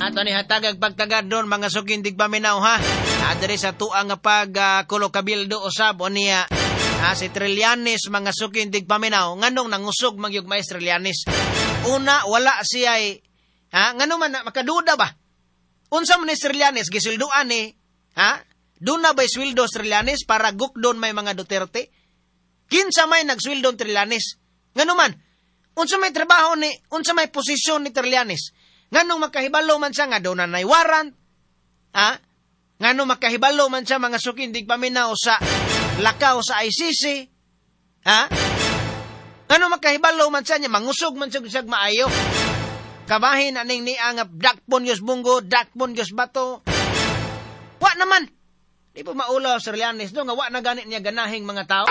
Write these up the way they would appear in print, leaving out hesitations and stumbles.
Ato ni hatagag pagtagad doon mga sukindig paminaw ha. Adre sa tuang nga kulo kabildo usab o niya. Si Trillanes mga sukindig paminaw nganong nangusog magyug mais Trillanes. Una wala siya ngano man makaduda ba? Unsa man ni Trillanes gisilduan ni doon na ba'y sweldo Trillanes para gukdon may mga Duterte? Kinsa may nagsweldo Trillanes? Ngano man? Unsa may trabaho ni, unsa may posisyon ni Trillanes? Nganong makahibalo man siya nga doon na warrant? Nganong makahibalo man siya mga sukindig paminaw sa lakaw sa ICC? Nganong makahibalo man siya niya mangusog man siya maayo? Kabahin aning niya nga dakpon yos bunggo, dakpon yos bato. Wa naman. Di po maulaw sa Trillanes do nga wa na ganit niya ganahing mga tao.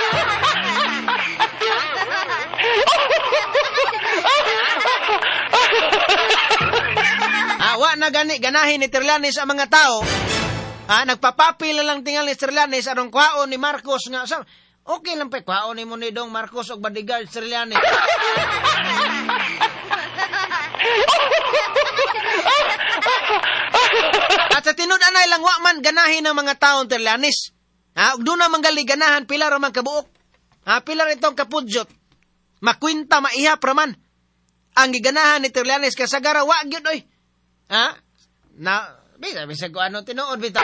Wa na ganahin ni Trillanes ang mga tao. Nagpapapil lang tingal ni Trillanes arong kwaon ni Marcos nga. Okay lang pa kwaon ni mo ni Dong Marcos og bodyguard Trillanes. At sa tinud-anay lang wa man ganahin ng mga taong Trillanes. Og doon na manggali ganahan pila ra man kabuok. Pila rin itong kapudyot. Makwinta maihap raman. Ang giganahan ni Trillanes kasagara wa gyud oy. Bisa ko ano tinuod bitaw.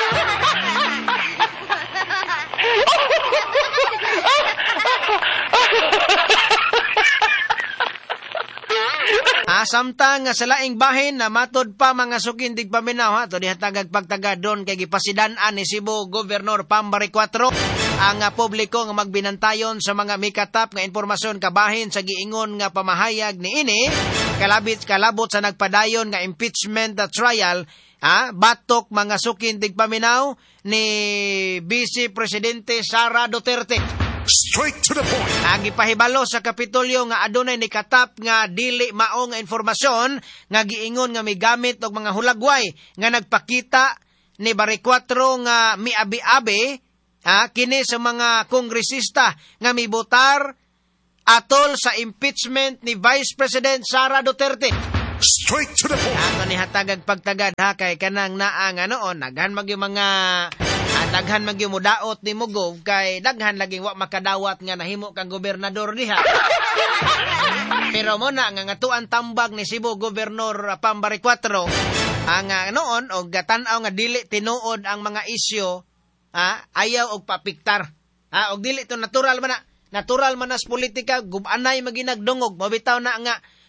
Samtang nga sa laing bahin na matod pa mga sukindig paminaw to dihatagag pagtagad doon kay gipasidan-an ni Cebu Governor Pambari 4 ang publiko nga magbinantayon sa mga mikatap nga impormasyon kabahin sa giingon nga pamahayag ni ini kalabot sa nagpadayon nga impeachment trial batok mga sukindig paminaw ni Vice Presidente Sara Duterte. Straight to the point. Gipahibalo sa Kapitolyo nga adunay ni katap nga dili mao nga informasyon nga giingon nga migamit og mga hulagway nga nagpakita ni Baricuatro nga miabi-abi kini sa mga kongresista nga mibotar atol sa impeachment ni Vice President Sara Duterte. Straight to the point. Ato ni hatagag pagtagad kay kanang naang noon naghan magyo mga daghan magyo mudaot ni Mugov kay daghan laging wa makadawat nga nahimo kang gobernador diha. Pero mo na nga ngatuan tambag ni Cebu Governor Pambari 4 ang noon og tan-aw nga dili tinuod ang mga isyu ayaw og papiktar. Og dili to natural man na. Natural man as politika gubanay maginagdungog mabitaw na nga